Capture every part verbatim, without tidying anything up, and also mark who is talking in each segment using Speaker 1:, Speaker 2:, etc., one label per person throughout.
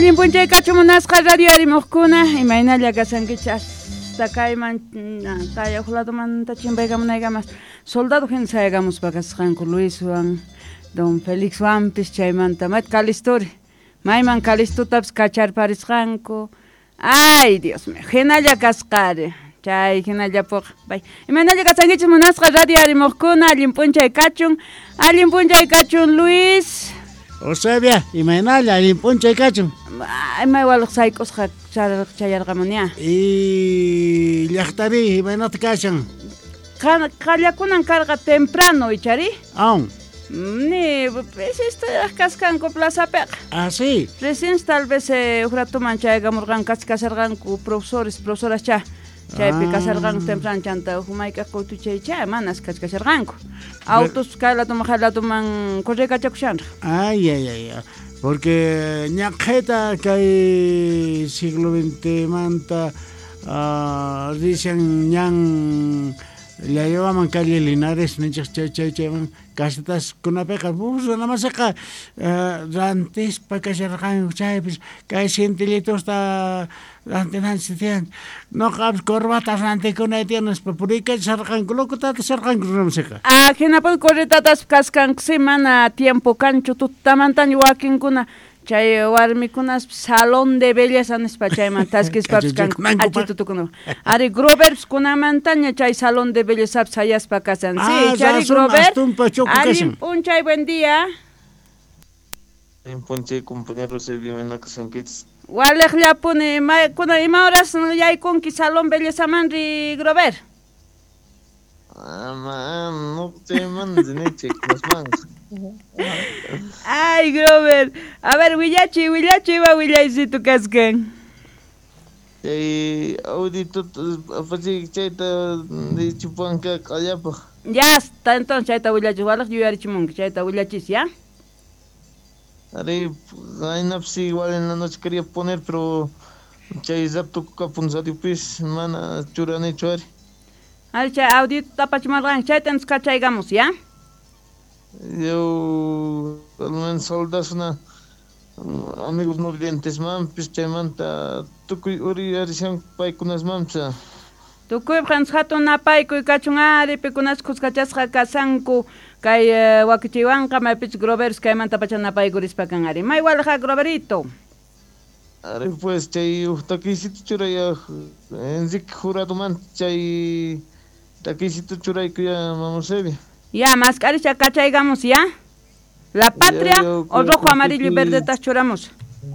Speaker 1: Allin puncha kachumunasqa radio arimuqkuna imaynalla kasankichas takayman tayuqladumanta chimpaykamunaykamas soldado hinsayakamus pakasqanku Luiswan don Felixwan pis chaymanta mat Calisturi mayman Calistutapas kacharparisqanku ay Dios mío hinalla kasqari chay hinallapuqa bay imaynalla kasankichis munasqa radio arimuqkuna allin punchay kachun allin punchay kachun Luis
Speaker 2: Osebia, imaynalla, limpunchay kachun.
Speaker 1: Imay walaq sayk'usqa chayarqamunia.
Speaker 2: Y llaqtari, imaynata kashan.
Speaker 1: Qallakunan karqa temprano, ichari?
Speaker 2: Aun.
Speaker 1: Ni, pues esto kaskanku plazapiqa.
Speaker 2: Ah, sí.
Speaker 1: Recién tal vez eh, uratuman chaygamurqan kasarqanku profesores, profesoras cha. Chaypi kasarqanku temprano chanta humayqa qutuchay chay manas kasarqanku. Autos kaylatuman haylatuman correcachakushanqa.
Speaker 2: Ay, ay, ay, ay. Porque ñaqeta kay siglo veinte manta uh, dicen ñan le llevaban calle Linares nichas chay chay chay casitas kunapiqa bus nada más acá antes para que se regan chay pues kay cientilitos está antes no cabs corbatas ante kuna tienes papurica se regan loco ta se regan música
Speaker 1: ah hina pues corretatas kaskan semana tiempo cancho tutamantan wakin kuna chay warmikunas salón de belleza nespachayman taskis papskan achitutukuna ari Groverbs kunamantaña chay salón de belleza sayaspa kasan sí chay Grover ari punchay buen día
Speaker 3: en punchay compañero Silvio en la kasan kits
Speaker 1: walej llapuni ma kuna ima horas yaykunki salón belleza manri Grover
Speaker 3: ah man no te mandes ni chicos man
Speaker 1: ay Grover a ver Willachi Willachi va Willachi tu kaskan
Speaker 3: eh audito afasi chaita de chupanca callapa
Speaker 1: ya está entonces chaita Willachi walaj yuyarichimun chaita Willachi ya
Speaker 3: Are hay napsi igual en la noche quería poner pero chay zapto kapunsadio pues mana churane chuari
Speaker 1: al chay audito tapachimarran chaita nos cachaygamos ya
Speaker 3: yo almen soldas una amigos no dientes man pues chaymanta tukuy uri arishan paikunas mamsa
Speaker 1: tukuy khans hatuna paykuy kachungari pikunas kuskachasqa kasanku kay wakichiwanqa maypich Grovers kaymanta pachana paykuris pakanari may walja Groverito
Speaker 3: are pues chay takisito churaya enzik jurado man chay takisito churay kuya mamusebi
Speaker 1: ya, más caricia, cachaygamos ya. La patria yo, yo, o rojo, amarillo y verde churamos.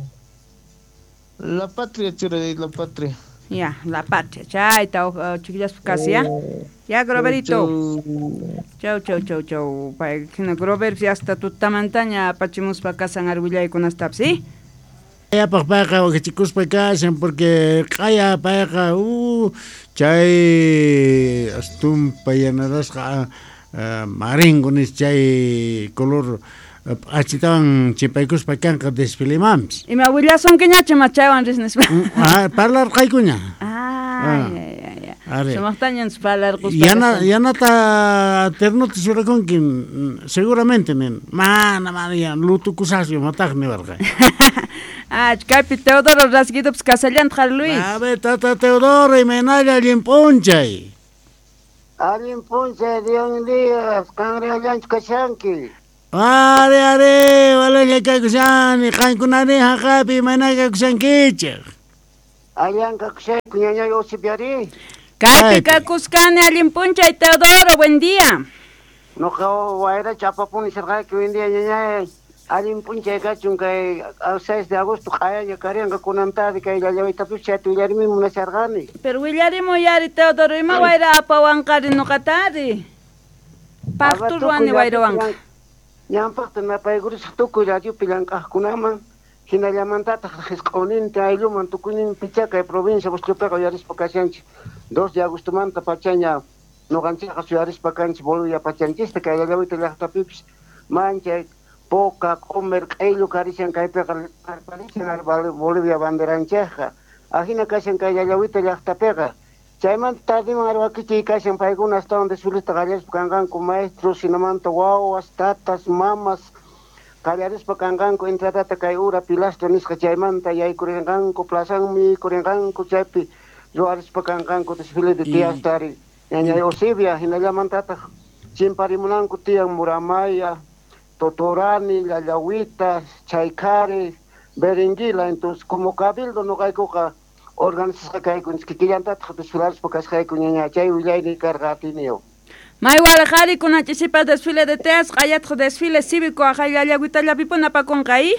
Speaker 3: La patria, churay, la patria.
Speaker 1: Ya, la patria. Chaita, uh, chiquillas, casi ya. Ya, Groverito. Chau, chau, chau, chau. Para que Grover ya está tu tamantaña, pachimus pa casa en Arguilla y con hasta, ¿sí?
Speaker 2: Ya, papá, que chicos pa casa, porque calla, paja, uh, chay, astum, payanarás, Uh, maringonis chay color uh, achitawan chipaykus pakanqa desfile mams.
Speaker 1: Y mi abuela son que ñache machawan risnes.
Speaker 2: Ah, parlar qaykuña.
Speaker 1: Ah, ya, ya, ya. Somaqtañan parlar qus.
Speaker 2: Yana yana ta terno tsurakon kin seguramente nen. Mana María lutu kusasio matagni barqa.
Speaker 1: Ah, capi Teodoro rasguito pues casallant Jar Luis.
Speaker 2: A ver, tata Teodoro y menalla limponchay.
Speaker 4: Alin punche dion días, cangre allan kashanki.
Speaker 2: Are are, wala ya kakusan, kan kunani hakapi mana kakusan kichak.
Speaker 4: Allan kakushay kunyanya yosibiari.
Speaker 1: Kapi kakuskani alin punche Teodoro, buen día.
Speaker 4: No kao waira chapapuni serga que buen día ñaña. Alin punche kachun kay al seis de agosto kaya ya karian kunanta de kay ya yawita pucha tuyari mi muna sergani.
Speaker 1: Pero Willari mo yari Teodoro ima waira apawankari no katari. Pakturuani waira wanka.
Speaker 4: Nyampak na paiguris tuku radio pilanka kunama. Hinallamanta tajisqonin ta ayluman tukunin picha kay provincia Bosquiopeqa yaris pakachanchi. dos de agosto manta pachaña no gancha yaris pakanchi bolu ya pachanchista kay ya yawita llaqtapipis mancha poca comer kailo karisian kay pega parisian Bolivia banderancheja ajina kashan kay yawita llaqtapega chayman tadiman arwakichi kashan paykuna hasta donde sulista galles kangan con maestros sinamanta guaguas tatas mamas Kallarispa kanganku entradata kay ura pilastro nisqa chaymanta yaykurinqanku plazanmi kurinqanku chaypi ruwarispa kanganku desfile de tiastari ñaña Eusebia hinallamantata chimparimunanku tiyan Muramaya, Totorani, Llallawita, Chaykari, Beringuila. Entonces como cabildo no kaykuqa organizasqa kayku kikillantata desfilarispa kasqayku ñaña chay willayni karqatinio.
Speaker 1: Mayuala Jari con anticipa desfile de teas, qayatq desfile cívico a Llallawita llapipuna pakunqay.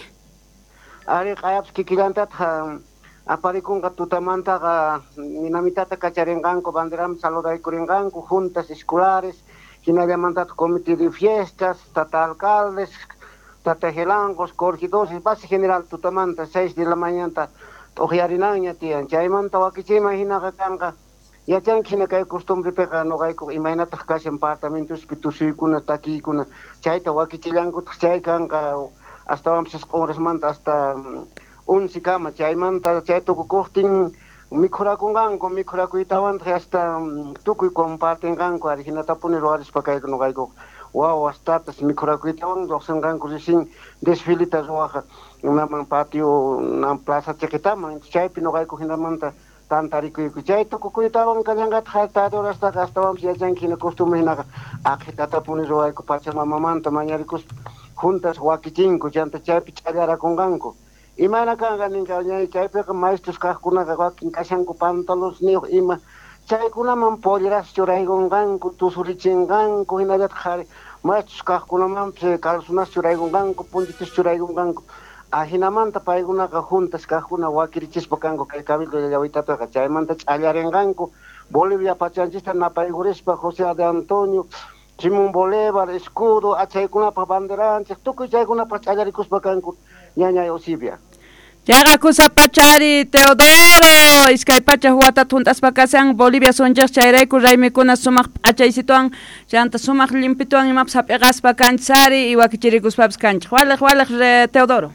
Speaker 4: Ari qayaps kikillantata aparikunqa tutamantaqa minamitata kacharinqanku banderam saludaykurinqanku juntas escolares hinallamantata comité de fiestas tata alcaldes tata gelangos corregidores base general tutamanta seis de la mañana t'uqyarinaña tiyan chaymanta wakichima hinaqa kanqa yachanki hina kay costumbre piqa noqayku imaynataq kashan apartamentuspi tusuykuna takiykuna chayta wakichillankutaq chay kanqa hasta seis horesmanta hasta once kama chaymanta chay tukukuqtin mikhurakunqanku mikhurakuytawanta hasta tukuy compartinqanku ari hinatapuni ruwarispa kayku noqayku wawastatas mikhurakuytawan lluqsinqanku risin desfilita ruwaqa unaman patio na plaza chiqitaman chaypi noqayku hinamanta tantarikuyku chay tukukuytawan kallanqata jaytadorastaqa astawanpas yachanki hina costumbre hinaqa aqhitatapuni ruwayku pachamamamanta mañarikuspa juntas wakichinku chanta chaypi ch'allarakunqanku. Imana kanqa ninqa ñay chaypiqa maestros kaqkunaqa wakin kashanku pantalones niuq ima chaykunaman polleras churaykunqanku tusurichinqanku hinallataq qhari maestros kaqkunamanpas calzonas churaykunqanku puntitas churaykunqanku a hinamanta paykunaqa juntas kaqkuna wakirichispa kanku kay cabildo Llallawitapiqa chaymanta ch'allarinqanku Bolivia pachanchista napaykurispa José de Antonio Simón Bolívar escudo achaykunapaq banderanchik tukuy chaykunapaq ch'allarikuspa kanku ñaña Eusebia.
Speaker 1: Yaga kusa pachari Teodoro iskay pacha huata tuntaspa kasan Bolivia sonjaq chayrayku raymikuna sumaq achaysituan chanta sumaq limpituan imapas hapiqaspa kanchari y wakichirikuspapas kanchik. Waliq waliq Teodoro.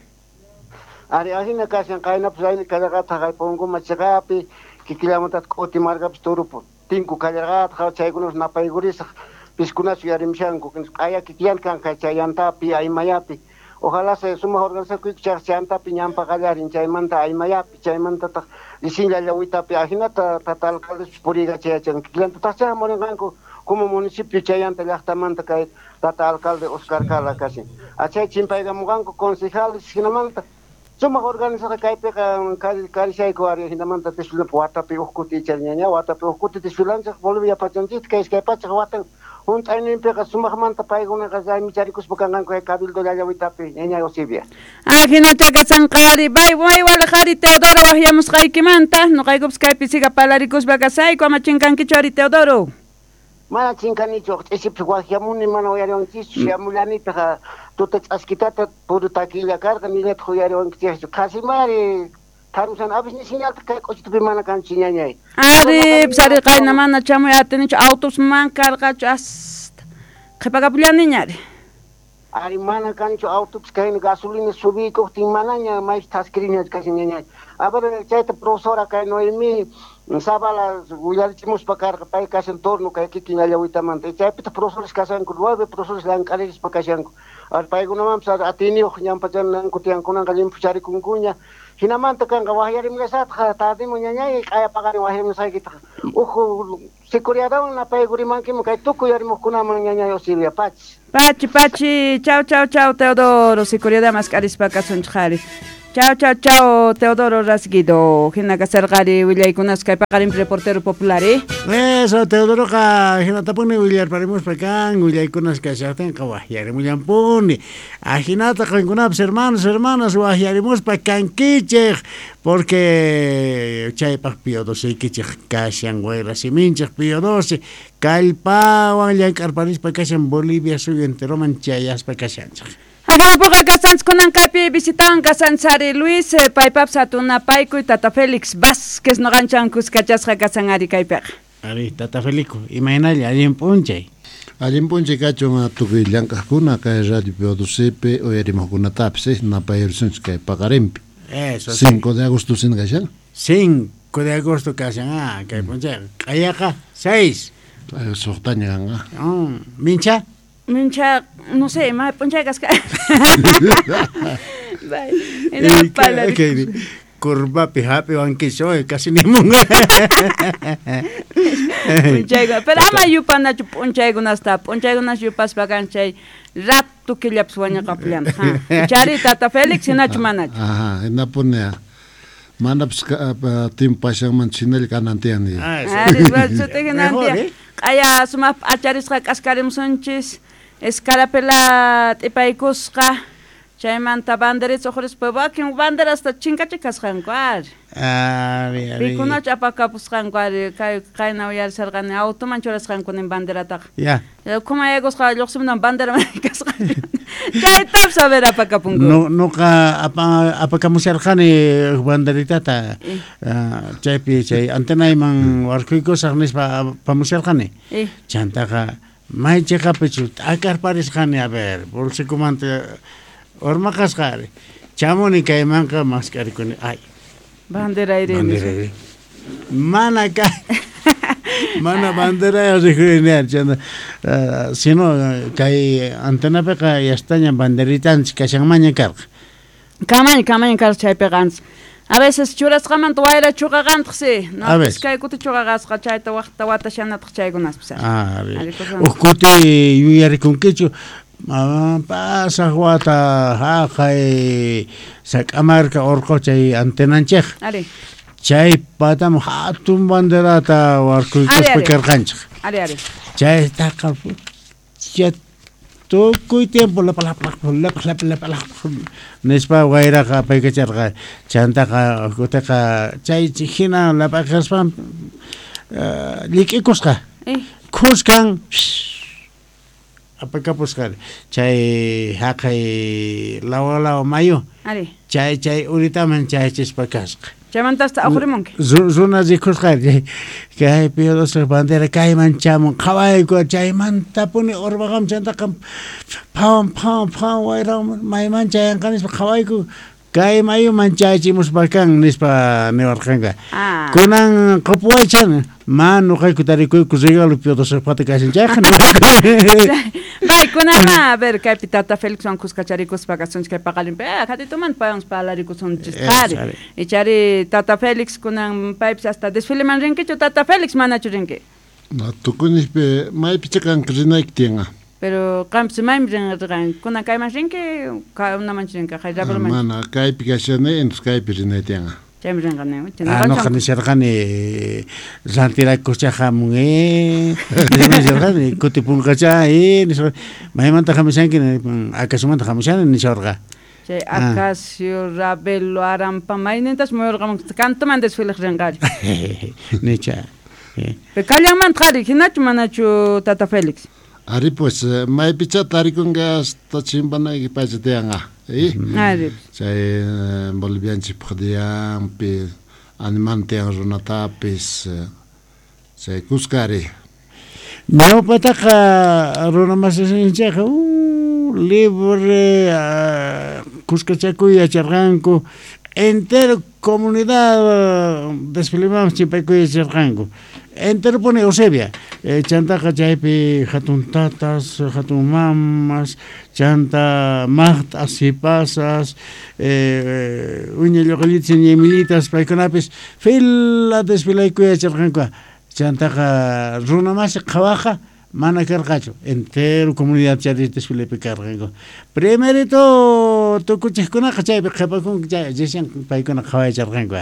Speaker 4: Ari ahina kasan qaynapas ayni kallaqata qaypunguma chiqapi kikillamantata k'uti markapas turupu tinku kallaqata chaykunas napaykurisaq piskunachu yarimshanku qaya kikillankanqa chay yantapi aymayapi. Ojalá se suma organizar kuik chaq chantapi ñampa qallarin chaymanta aymayapi chaymantataq lisin Llallawitapi ahinata tata alcaldes puriga chayachan kikillantataqcha morinqanku como municipio chayanta llaqtamanta kay tata alcalde Oscar Cala kashin achay chimpaykamunqanku concejales hinamanta suma organizar kaypiqa karishayku ari hinamanta desfilanpa watapi uqkuti icharñaña watapi uqkuti desfilanchaq Bolivia pachanchista kay iskay pachaq watan Hunt'ayninpiqa sumaqmanta paykunaqa micharicuspa kanqanku kay cabildo Llallawitapi ñaña Eusebia.
Speaker 1: Ah, hinata kasanqari bay bay wala qhari Teodoro wahiyamusqaykimanta nuqaykupas kaypi siga palarikuspa kasayku ama chinkankichu ari Teodoro.
Speaker 4: Mana chinkanichu q'isipis wahiyamuni mana uyariwankichu shamullanipiqa tuta ch'askitata puru takilla karqa nilataq uyariwankichu qasimari Tarusan abis ni señalta kay q'uchitupi mana kanchi ñañay.
Speaker 1: Ari psari qayna mana chamuy atinichu autobus man karqachu hasta qhipakapullanñari.
Speaker 4: Ari mana kanchu autobus kayna gasolina subikuqtin manaña maypi taskiriñachu kasi ñañay. Abara chayta profesora kay Noemi Sabala willarichimuspa karqa pay kashan torno kay kikin Llallawitamananta chaypita profesores kasanku nueve profesores llank'arispa kashanku. Ari paykunamanpas atiniuq ñampachananku tiyankunanqa limpucharikunkuña. Hinamanta kanqa wahyarimqasataqa tardimu ñañay q'ayapaqari wahyarimqaykitaqa uhu sikuriadawan napaykurimankimu kay tukuy yarimuqkunaman ñañay Eusebia pachi.
Speaker 1: Pachi pachi chao chao chao Teodoro sikuridad masqarispa kasunchik qhari. Chao chao chao Teodoro Rasguido hinaka sarqari willaykunas kay paqarinpi reportero popular eh.
Speaker 2: Eso Teodoro ka hinatapuni willarparimuspa kan willaykunas kashaqtinqa wahyarimullampuni ahinata qankunapas hermanos hermanas wahyarimuspa kankichik porque chaypaq Pío doce-kichik kashan wayra siminchik Pío doce kallpawan llank'arparispa kashan Bolivia suyo enteroman chayaspa kashanchik.
Speaker 1: Ajinapuqa kasanchik kunan kaypi visitawan kasansari Luis eh, paypapas hatunapayku tata Félix Vázquez noqanchankus kachasqa kasan ari kaypiqa.
Speaker 2: Ari tata Felico imaynalla allin p'unchay.
Speaker 5: Allin p'unchay kachun tukuy llank'aqkuna kay Radio Pío docepi uyarimuqkunatapis napayrisunchik kay paqarinpi.
Speaker 2: Eso.
Speaker 5: cinco de agosto sin kashan.
Speaker 2: cinco de agosto kashan ah kay p'unchay. Qayaqa seis.
Speaker 5: Soqtaña kan ah.
Speaker 2: Mincha
Speaker 1: Mincha, no sé, más poncha de casca. Vale, era pala.
Speaker 2: Curva pijapi aunque soy casi ni munga.
Speaker 1: Poncha, pero ama yupa na poncha gunas ta, poncha gunas yupas pagancha rap tu que llaps wanya kaplan. Chari tata Felix na chumana.
Speaker 5: Aha, na punya. Mana tim pasang mancinel kanantian.
Speaker 1: Ah, es verdad, te ganantia. Aya suma acharis ka kaskarim sonchis. Escarapela tipaikusqa chaymanta banderas ojores pabakin bandera hasta chinkache kasqanquar.
Speaker 2: Ah, bien.
Speaker 1: Pikuna chapakapusqanquar kay kayna yar sarqani automan churasqankunin banderata.
Speaker 2: Ya.
Speaker 1: Como egosqa lluqsimnan bandera kasqan. Chay tapsa ver apakapunku.
Speaker 2: No no ka apa apakamusarqani banderitata. Chaypi chay antena iman warkuiko sarnis pa pamusarqani. Chantaqa Mai checa pechu, akar paris khani a ver, bolse comante orma kasqari. Chamoni kay manka maskari kuni ay.
Speaker 1: Bandera ire.
Speaker 2: Bandera. Mana ka. Mana bandera yo se chanda. Sino kay antena pe ka yastaña banderitan kashan maña kar.
Speaker 1: Kamañ kamañ kar chay pegans. A veces churas qaman tuwaira chuqaqantqsi, no pues kay kuti chuqaqasqa chayta waqta watashanat chaykunas pisa.
Speaker 2: Ah, bien. Ukuti yuyari kunkichu pasa wata ha kay sakamarka orqo chay antenanchej.
Speaker 1: Ari.
Speaker 2: Chay patam hatun banderata warkuykos pekarqanchej.
Speaker 1: Ari ari.
Speaker 2: Chay taqalpu. Chay Tukuy tiempo la pala la pala la pala nespa guaira ka paika charga chanta ka kota ka chay chihina la pakaspan liki kuska kuskan apaka puskar chay hakai lawa lawa mayo
Speaker 1: ari
Speaker 2: chay chay urita man chay chispakas
Speaker 1: Chamantas akhurimonke.
Speaker 2: Zona zikos khay kay pido sa bandera kay mancham khawai ko chay man tapuni orbagam chanta kam pam pam pam waira may man chay kanis khawai ko kay mayo manchay chimus bakang nispa newarkanga. Kunang kapuay chan man no kay kutari ko kuzega pido sa patikasin chay khan.
Speaker 1: Vai kunama a ver kay pitata Felix an kuskacharikos pagações kay pakalimpe kati toman payons palarikos on chistari. E chari tata Felix kunang pipes hasta desfile man renke tata Felix manachu renke.
Speaker 5: Na tukunis pe mai pichakan krinaik tianga.
Speaker 1: Pero camps maim rengan kuna kay man renke ka una man renke kay rabel man.
Speaker 5: Mana kay pikashane en kay pirina tianga.
Speaker 1: Chem rengan ne.
Speaker 2: Ah no kan sergani zantira kuchaja munge. Ne sergani kutipun kacha e mai man ta khamisan que akasuman ta khamisan ni sorga.
Speaker 1: Che akasio rabelo arampa mai nentas moyor gam canto man desfile rengar.
Speaker 2: Nicha.
Speaker 1: Pe kalyan man khari hinach manachu tata Felix.
Speaker 5: Ari pues mai picha tarikunga sta chimbana ki paise teanga. Eh?
Speaker 1: Ari.
Speaker 5: Chay bolivian chipkhdia pe animante anjonata pes chay kuskari.
Speaker 2: No pataka rona masasincha u libre kuskachaku y acharranco entero comunidad desfilimamos chipaku y acharranco. Entero pone Eusebia, eh, chanta kachaypi hatun tatas, hatun mamas, chanta magtas y pasas, eh, uña localitas y emilitas, paikonapis, fila desfilayku y acharranco, chanta ka runa mas kawaja, mana cargacho, entero comunidad chari desfilaypi carganco. Primerito, tu kuchikuna kachaypi kapakun kachay, jesian paikona kaway charganco.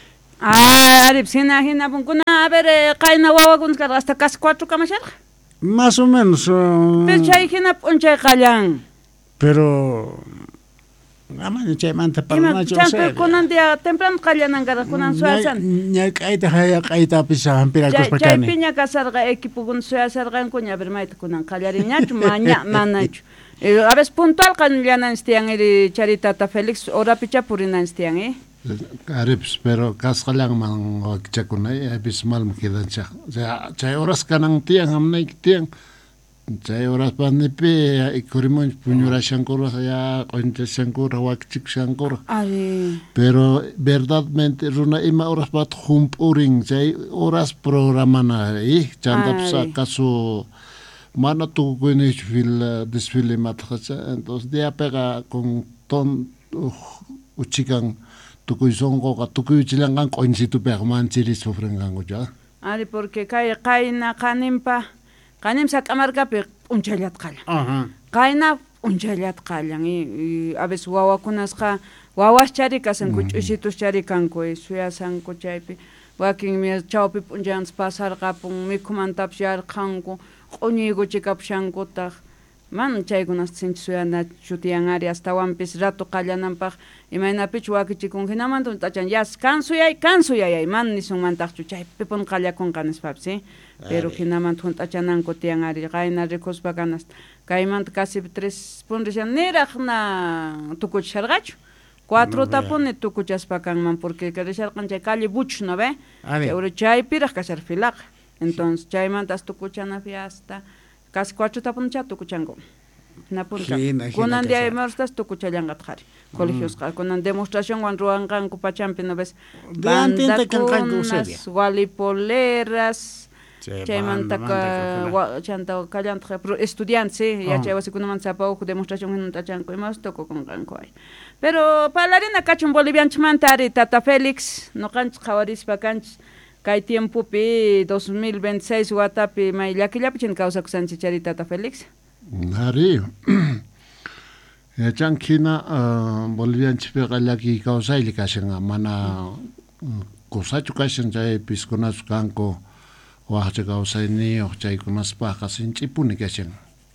Speaker 1: Ah, Aripsina hina bunkuna a ver kaina wawagun hasta casi cuatro camachar.
Speaker 2: Más o menos. Uh,
Speaker 1: Pero chay hina ponche kallan.
Speaker 2: Pero amane chay manta para nacho.
Speaker 1: Chanto kunan dia temprano kallan angara kunan suasan.
Speaker 2: Nya kaita haya kaita pisa hampira
Speaker 1: Chay
Speaker 2: kuspakani.
Speaker 1: piña kasarga equipo gun suasargan kunya ver mait kunan kallariñachu maña manachu. A veces puntual kan llanan stian eri charita Felix ora picha purinan stian eh.
Speaker 5: Arips pero kasqalang man chakunay abis mal mkidan cha chay horas kanang tiang hamnay tiang chay horas panipi ikurimon punyura shankura ya koncha shankura wakchik shankura pero verdadmente runa ima horas bat humpuring chay horas programana eh chantap sa kaso Mana tu kuinish fil desfile matjacha, entonces dia pega con ton uchikan tukuisongo ka tukuychilangan qoinsitu pegman chiris sufrengan goja.
Speaker 1: Ari porque kay qayna qanimpa qanim sakamarkapi unchallat qallan.
Speaker 2: Ajá.
Speaker 1: Qayna unchallat qallan y a veces wawakunasqa wawas charikasan kuch'usitus charikanku suyasanku chaypi wakin mi chawpi punchans pasarqapun mikhumantapish yarqanku q'uñiykuchikapushankutaq man chaykunas sinchi suyana shutiyanari astawanpis rato qallananpaq imaynapichu wakichikun hinamanta t'achan yas kan suyay kan suyayay man nisunmantaqchu chaypipun qallakunqa nispapi pero hinamanta t'achananku tiyanari qayna rikuspa kanas kaymanta casi tres pun rishan niraqna tukuchisharqachu cuatro tapone tukuchaspa kanman porque risharqan chay calle buch no ve pero chaypiraq kashar filaq entonces chaymanta tukuchanapi hasta casi cuatro tapon cha tukuchango napunta kunan dia emerstas tukuchallanqa qari colegios qari kunan demostración wan ruanqanku pachampi no ves bandakunas walipoleras chaymanta chanta kallanta estudiantes yachay wasikunamanta sapawku demostración hinanta chanku imas tukukunqanku ay pero palarina kachun bolivianchimanta ari Tata Félix noqanchis qhawarispa kanchis kay tiempopi dos mil veintiséis watapi may llakillapi kawsakusanchis chari Tata Félix.
Speaker 5: Ari yachankina bolivianchikpiqa llaki kawsayli kashanqa mana kusachu kashan chay piskunachu kanku waqcha kawsayniyuq chaykunaspaqa sinch'ipuni kashan.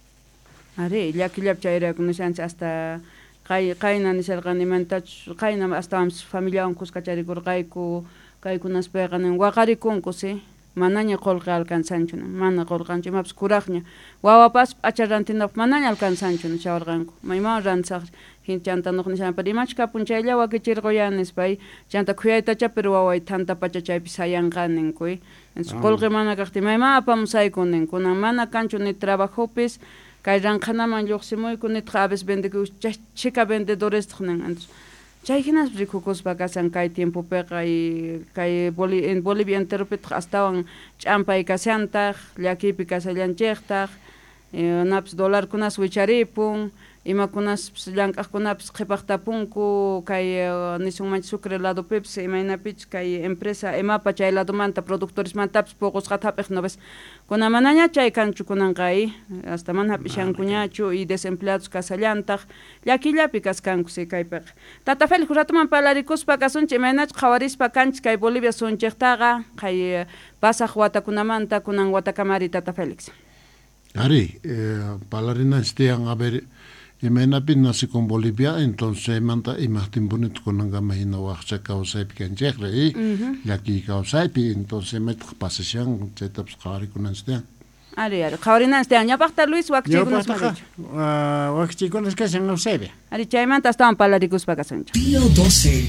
Speaker 1: Ari llakillapi chayrakunishanchis hasta kay qayna nisharqanimantachu qayna hasta familiawan kuskacharikurqayku kaykunaspiqa nin waqarikunku si manaña qolqa alcanzanchuna mana qolqanchu imapas kuraqña wawapas p'acharrantinaq manaña alcanzanchuna chawarqanku mayman rantzaq hinchanta nuqnishanpa imachu kapun chaylla wakichirquyanispa chanta khuyaytacha pero waway thanta pacha chaypi sayanqaninkuy qolqi mana kaqti mayman apamusayku ninkuna mana kanchu ni trabajopis kay ranqanaman lluqsimuyku nitqa a veces vendeku chika vendedores nin chay hinas rikukuspa kasan kay tiempopiqa y kay Boli en Bolivia enteropitaq astawan ch'ampay kasantaq llakipi kasallanchiktaj napas dolarkunas wicharipun imakunas llank'aqkunapas qhipaqtapunku kay nisunmanchis sucre ladopipis imaynapich kay empresa emapa chay ladomanta productoresmantapas puqusqa hap'iq no ves kuna manaña chay kanchu kunanqay hasta mana hap'ishankuñachu y desempleados kasallantaq llakillapi kaskanku si kaypiqa Tata Félix ratuman palarikuspa kasunchis imaynachus qhawarispa kanchis kay Bolivia sunchiqtaqa kay pasaq watakunamanta kunan watakamari Tata Félix.
Speaker 5: Ari, eh, palarinas tiyan a ver imaynapi nací con Bolivia, entonces manta imagtin bonito con anga mahina waqcha kawsaypi kanchikri y llaki kawsaypi, entonces met pasashan chaytapas qhawari kunas tiyan.
Speaker 1: Ari, ari, qhawarinas tiyan, ñapaqta Luis waqchikunas
Speaker 2: marichu. Waqchikunas kashan kawsaypi.
Speaker 1: Ari, chaymanta astawan palarikuspa kasunchu.
Speaker 6: Pío doce.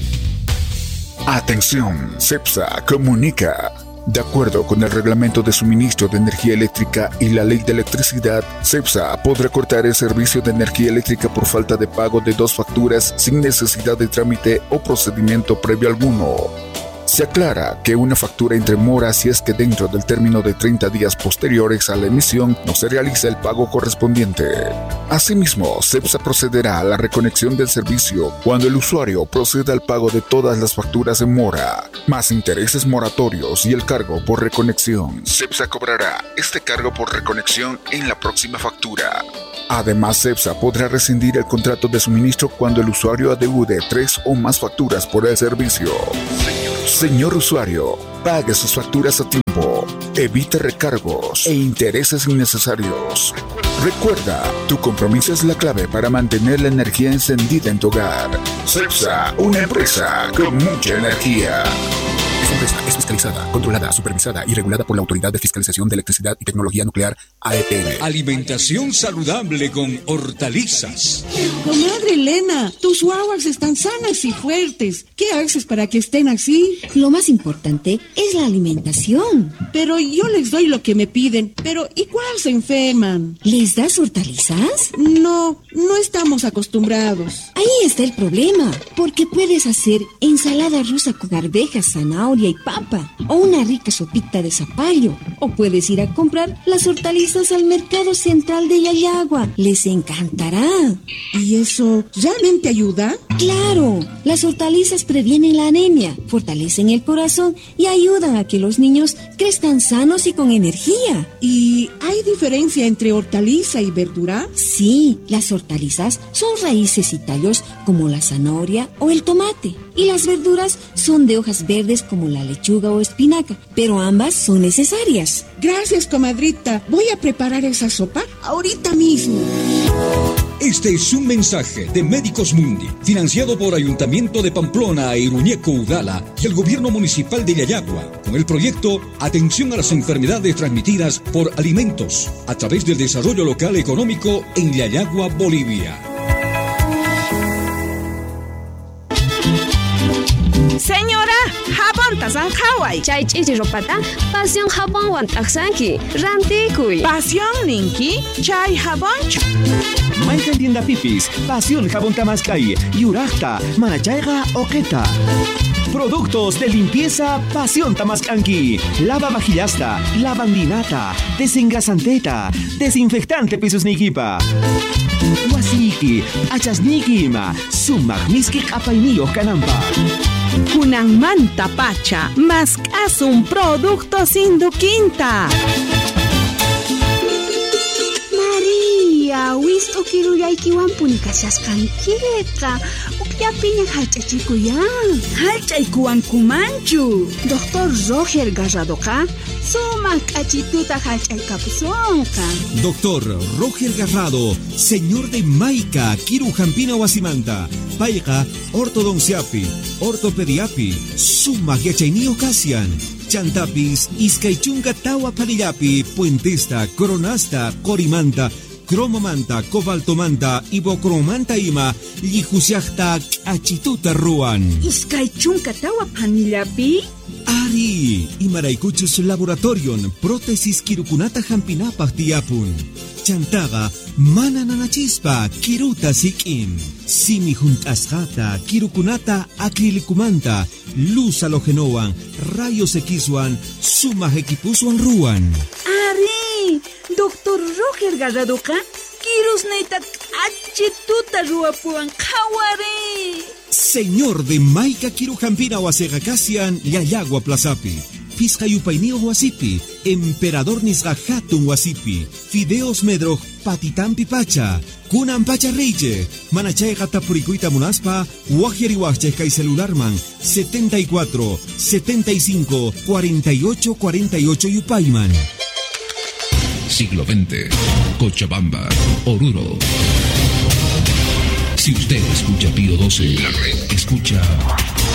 Speaker 7: Atención, CEPSA comunica. De acuerdo con el Reglamento de Suministro de Energía Eléctrica y la Ley de Electricidad, CEPSA podrá cortar el servicio de energía eléctrica por falta de pago de dos facturas sin necesidad de trámite o procedimiento previo alguno. Se aclara que una factura entre mora si es que dentro del término de treinta días posteriores a la emisión no se realiza el pago correspondiente. Asimismo, CEPSA procederá a la reconexión del servicio cuando el usuario proceda al pago de todas las facturas en mora, más intereses moratorios y el cargo por reconexión. CEPSA cobrará este cargo por reconexión en la próxima factura. Además, CEPSA podrá rescindir el contrato de suministro cuando el usuario adeude tres o más facturas por el servicio. Señor usuario, pague sus facturas a tiempo, evite recargos e intereses innecesarios. Recuerda, tu compromiso es la clave para mantener la energía encendida en tu hogar. CEPSA, una empresa con mucha energía. Esta empresa es fiscalizada, controlada, supervisada y regulada por la Autoridad de Fiscalización de Electricidad y Tecnología Nuclear, A E T N.
Speaker 6: Alimentación saludable con hortalizas.
Speaker 8: Comadre Elena, tus guaguas están sanas y fuertes. ¿Qué haces para que estén así?
Speaker 9: Lo más importante es la alimentación.
Speaker 8: Pero yo les doy lo que me piden. Pero ¿y cuál se enferman?
Speaker 9: ¿Les das hortalizas?
Speaker 8: No, no estamos acostumbrados.
Speaker 9: Ahí está el problema, porque puedes hacer ensalada rusa con arvejas, zanahoria zanahoria y papa, o una rica sopita de zapallo. O puedes ir a comprar las hortalizas al mercado central de Yayagua. Les encantará.
Speaker 8: ¿Y eso realmente ayuda?
Speaker 9: ¡Claro! Las hortalizas previenen la anemia, fortalecen el corazón y ayudan a que los niños crezcan sanos y con energía.
Speaker 8: ¿Y hay diferencia entre hortaliza y verdura?
Speaker 9: Sí, las hortalizas son raíces y tallos como la zanahoria o el tomate. Y las verduras son de hojas verdes como la lechuga o espinaca, pero ambas son necesarias.
Speaker 8: Gracias, comadrita. Voy a preparar esa sopa ahorita mismo.
Speaker 6: Este es un mensaje de Médicos Mundi, financiado por Ayuntamiento de Pamplona e Iruñeco Udala y el Gobierno Municipal de Yayagua, con el proyecto Atención a las enfermedades transmitidas por alimentos, a través del desarrollo local económico en Yayagua, Bolivia.
Speaker 10: Señora, jabón tazan Hawaii.
Speaker 11: Chay chichi ropata, pasión jabón wan taksanki, rantikuy.
Speaker 10: Pasión ninki, chay jabón.
Speaker 12: Maikan tienda pipis, pasión jabón tamaskai, yurajta, manachaiga oqueta. Productos de limpieza Pasión Tamascanqui. Lava vajillasta, lavandinata, desengrasanteta, desinfectante pisos niquipa. Wasiki, achasnikima, sumak miskik apainillo canampa.
Speaker 10: Kunan manta pacha, más un producto sin duquinta.
Speaker 13: María, wisto kiruyaykiwan punikashasqankita. Ukllapiña hallch'achikuyan.
Speaker 10: Hallch'aykuwan kumanchu.
Speaker 13: Doctor Roger Garradoqa sumaq k'achituta hallch'aykapusunqa.
Speaker 14: Doctor Roger Garrado, señor de Maica, Kiru Jampina Wasimanta. Paiqa, ortodonciapi, ortopediapi, sumaq yachayniyuq kasyan. Chantapis, iskaychunqa tawa palillapi, puentesta, coronasta, corimanta, cromomanta, cobaltomanta, ibocromanta ima, llihusyaqta k'achituta ruan.
Speaker 10: Iskaychunqa tawa panillapi?
Speaker 14: Ari, imaraykuchus laboratorion, prótesis kirukunata hampinapaq tiyapun. Chantaga, mana nanachispa, kiruta sikin. Simi juntasjata, kirukunata acrilikumanta, luz halogenoan, rayos X-wan, sumaq equipuswan ruan.
Speaker 10: Ari, doctor Roger Garradoqa, kirus neta k'achituta ruapuan qhawari.
Speaker 14: Señor de Maica Kiru Jampina Wasegakasian, Yayagua Plazapi. Fisca Yupainio Wasipi, Emperador Nisga Hatun Wasipi, Fideos Medroj Patitampi Pacha, Kunan Pacha Reiche, Manachay Gatapurikuita Munaspa, Wajeri Wajcheka y Celularman, setenta y cuatro, setenta y cinco, cuarenta y ocho, cuarenta y ocho Yupaiman.
Speaker 15: Siglo veinte, Cochabamba, Oruro. Si usted escucha Pío doce, la red escucha